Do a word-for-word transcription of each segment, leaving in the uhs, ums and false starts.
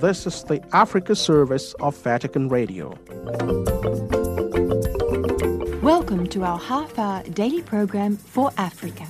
This is the Africa service of Vatican Radio. Welcome to our half-hour daily program for Africa.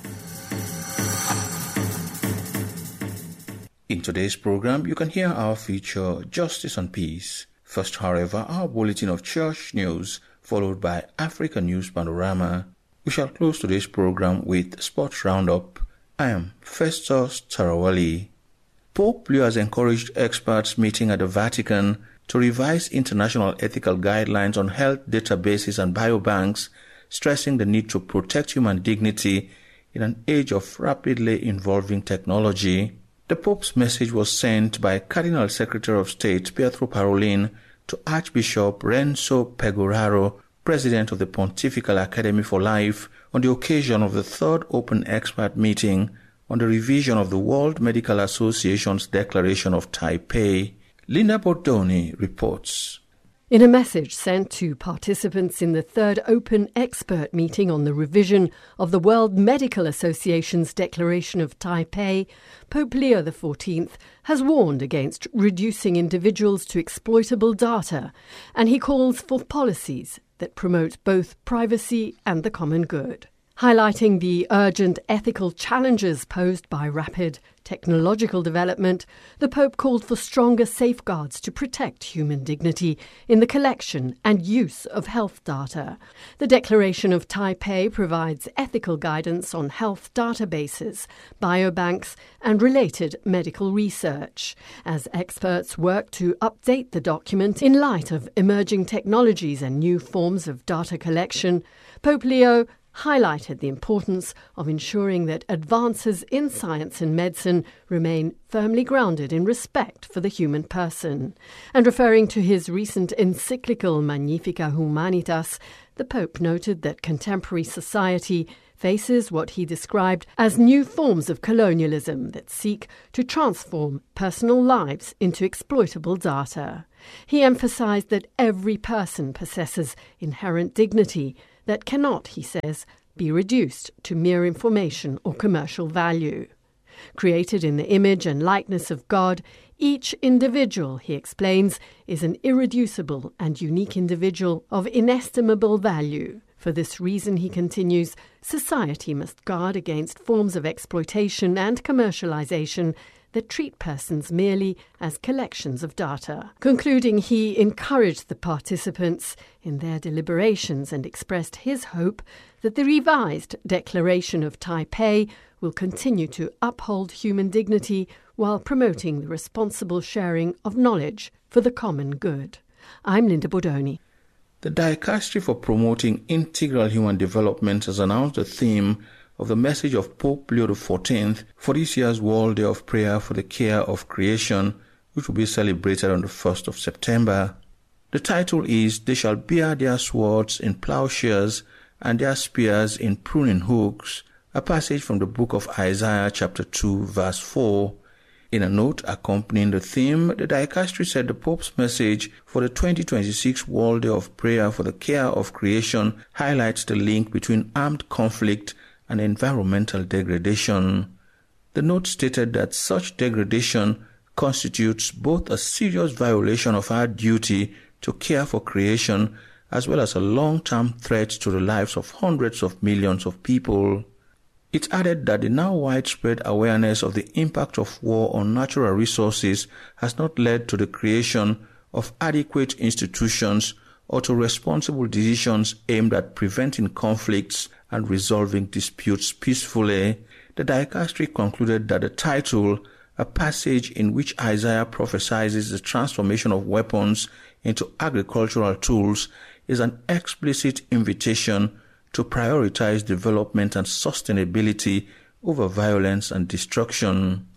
In today's program, you can hear our feature, Justice and Peace. First, however, our bulletin of church news, followed by Africa News Panorama. We shall close today's program with Sports Roundup. I am Festus Tarawali. Pope Leo has encouraged experts meeting at the Vatican to revise international ethical guidelines on health databases and biobanks, stressing the need to protect human dignity in an age of rapidly evolving technology. The Pope's message was sent by Cardinal Secretary of State Pietro Parolin to Archbishop Renzo Pegoraro, President of the Pontifical Academy for Life, on the occasion of the third open expert meeting on the revision of the World Medical Association's Declaration of Taipei. Linda Bodoni reports. In a message sent to participants in the third open expert meeting on the revision of the World Medical Association's Declaration of Taipei, Pope Leo the fourteenth has warned against reducing individuals to exploitable data, and he calls for policies that promote both privacy and the common good. Highlighting the urgent ethical challenges posed by rapid technological development, the Pope called for stronger safeguards to protect human dignity in the collection and use of health data. The Declaration of Taipei provides ethical guidance on health databases, biobanks, and related medical research. As experts work to update the document in light of emerging technologies and new forms of data collection, Pope Leo highlighted the importance of ensuring that advances in science and medicine remain firmly grounded in respect for the human person. And referring to his recent encyclical Magnificat Humanitas, the Pope noted that contemporary society faces what he described as new forms of colonialism that seek to transform personal lives into exploitable data. He emphasized that every person possesses inherent dignity that cannot, he says, be reduced to mere information or commercial value. Created in the image and likeness of God, each individual, he explains, is an irreducible and unique individual of inestimable value. For this reason, he continues, society must guard against forms of exploitation and commercialization that treat persons merely as collections of data. Concluding, he encouraged the participants in their deliberations and expressed his hope that the revised Declaration of Taipei will continue to uphold human dignity while promoting the responsible sharing of knowledge for the common good. I'm Linda Bodoni. The Dicastery for Promoting Integral Human Development has announced the theme of the message of Pope Leo the fourteenth for this year's World Day of Prayer for the Care of Creation, which will be celebrated on the first of September. The title is, They shall bear their swords in plowshares and their spears in pruning hooks, a passage from the book of Isaiah chapter two verse four. In a note accompanying the theme, the Dicastery said the Pope's message for the twenty twenty-six World Day of Prayer for the Care of Creation highlights the link between armed conflict and environmental degradation. The note stated that such degradation constitutes both a serious violation of our duty to care for creation as well as a long-term threat to the lives of hundreds of millions of people. It added that the now widespread awareness of the impact of war on natural resources has not led to the creation of adequate institutions or to responsible decisions aimed at preventing conflicts and resolving disputes peacefully. The Dicastery concluded that the title, a passage in which Isaiah prophesies the transformation of weapons into agricultural tools, is an explicit invitation to prioritize development and sustainability over violence and destruction.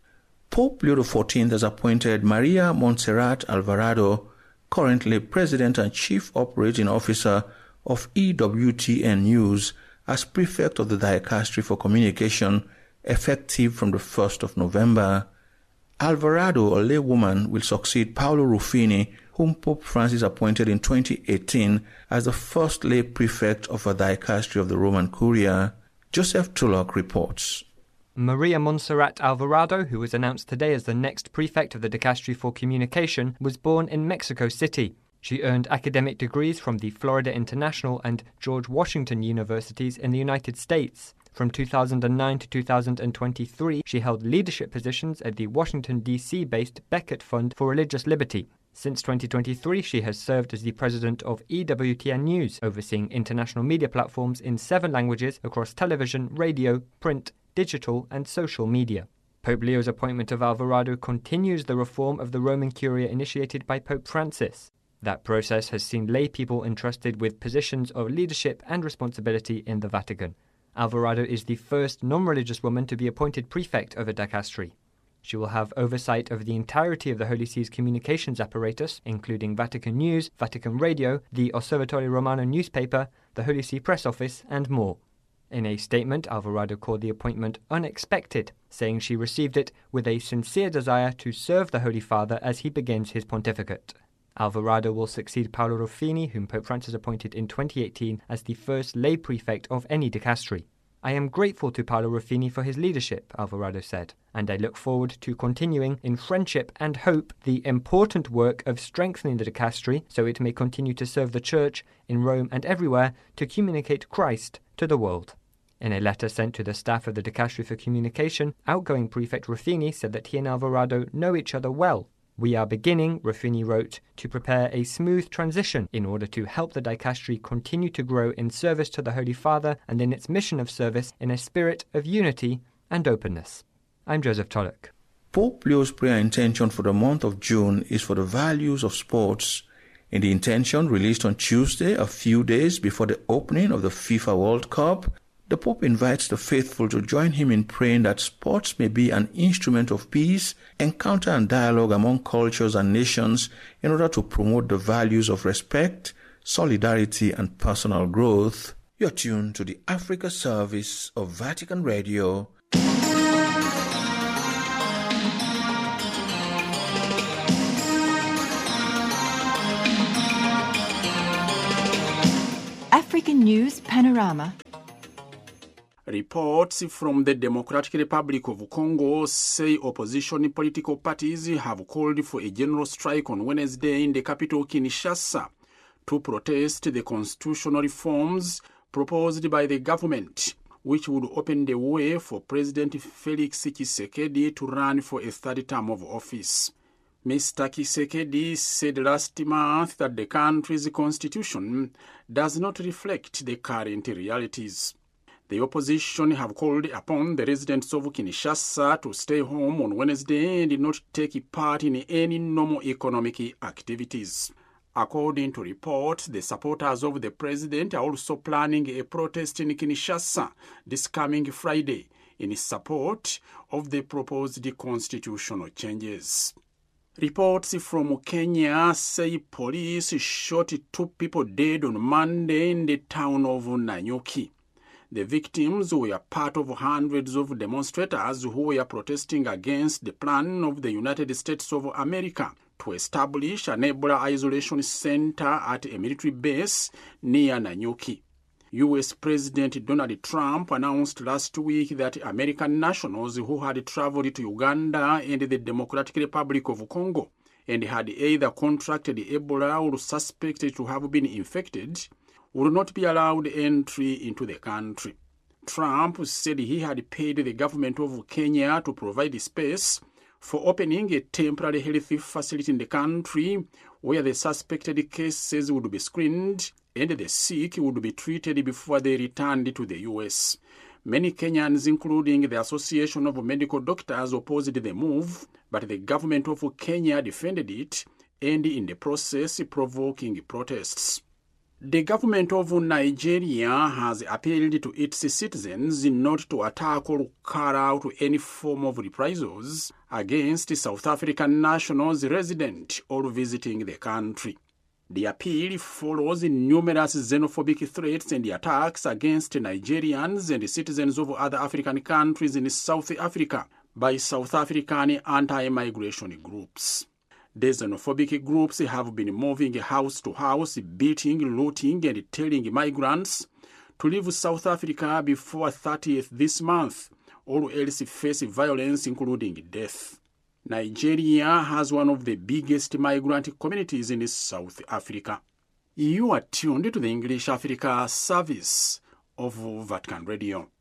Pope Leo the fourteenth has appointed Maria Montserrat Alvarado, currently President and Chief Operating Officer of E W T N News, as Prefect of the Dicastery for Communication, effective from the first of November. Alvarado, a laywoman, will succeed Paolo Ruffini, whom Pope Francis appointed in twenty eighteen as the first lay prefect of a Dicastery of the Roman Curia. Joseph Tulloch reports. Maria Montserrat Alvarado, who was announced today as the next prefect of the Dicastery for Communication, was born in Mexico City. She earned academic degrees from the Florida International and George Washington Universities in the United States. From two thousand nine to two thousand twenty-three, she held leadership positions at the Washington, D C-based Becket Fund for Religious Liberty. Since twenty twenty-three, she has served as the president of E W T N News, overseeing international media platforms in seven languages across television, radio, print, digital and social media. Pope Leo's appointment of Alvarado continues the reform of the Roman Curia initiated by Pope Francis. That process has seen lay people entrusted with positions of leadership and responsibility in the Vatican. Alvarado is the first non-religious woman to be appointed prefect of a dicastery. She will have oversight of the entirety of the Holy See's communications apparatus, including Vatican News, Vatican Radio, the Osservatore Romano newspaper, the Holy See Press Office, and more. In a statement, Alvarado called the appointment unexpected, saying she received it with a sincere desire to serve the Holy Father as he begins his pontificate. Alvarado will succeed Paolo Ruffini, whom Pope Francis appointed in twenty eighteen as the first lay prefect of any dicastery. I am grateful to Paolo Ruffini for his leadership, Alvarado said, and I look forward to continuing in friendship and hope the important work of strengthening the dicastery so it may continue to serve the Church in Rome and everywhere to communicate Christ to the world. In a letter sent to the staff of the Dicastery for Communication, outgoing Prefect Ruffini said that he and Alvarado know each other well. We are beginning, Ruffini wrote, to prepare a smooth transition in order to help the dicastery continue to grow in service to the Holy Father and in its mission of service in a spirit of unity and openness. I'm Joseph Tulloch. Pope Leo's prayer intention for the month of June is for the values of sports. In the intention released on Tuesday, a few days before the opening of the FIFA World Cup, the Pope invites the faithful to join him in praying that sports may be an instrument of peace, encounter and dialogue among cultures and nations in order to promote the values of respect, solidarity and personal growth. You're tuned to the Africa service of Vatican Radio. African News Panorama. Reports from the Democratic Republic of Congo say opposition political parties have called for a general strike on Wednesday in the capital Kinshasa to protest the constitutional reforms proposed by the government, which would open the way for President Felix Tshisekedi to run for a third term of office. Mister Tshisekedi said last month that the country's constitution does not reflect the current realities. The opposition have called upon the residents of Kinshasa to stay home on Wednesday and not take part in any normal economic activities. According to reports, the supporters of the president are also planning a protest in Kinshasa this coming Friday in support of the proposed constitutional changes. Reports from Kenya say police shot two people dead on Monday in the town of Nanyuki. The victims were part of hundreds of demonstrators who were protesting against the plan of the United States of America to establish an Ebola isolation center at a military base near Nanyuki. U S President Donald Trump announced last week that American nationals who had traveled to Uganda and the Democratic Republic of Congo and had either contracted Ebola or suspected to have been infected would not be allowed entry into the country. Trump said he had paid the government of Kenya to provide space for opening a temporary health facility in the country where the suspected cases would be screened and the sick would be treated before they returned to the U S. Many Kenyans, including the Association of Medical Doctors, opposed the move, but the government of Kenya defended it, and in the process provoking protests. The government of Nigeria has appealed to its citizens not to attack or carry out any form of reprisals against South African nationals resident or visiting the country. The appeal follows numerous xenophobic threats and attacks against Nigerians and citizens of other African countries in South Africa by South African anti-migration groups. The xenophobic groups have been moving house to house, beating, looting, and telling migrants to leave South Africa before thirtieth this month, or else face violence including death. Nigeria has one of the biggest migrant communities in South Africa. You are tuned to the English Africa service of Vatican Radio.